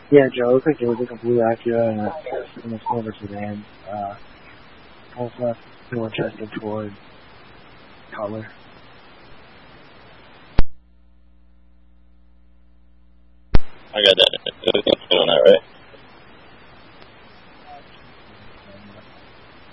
Yeah, Joe, it looks like it was completely accurate in the silver sedan. Also not too interested toward color. I got that. Doing that, right?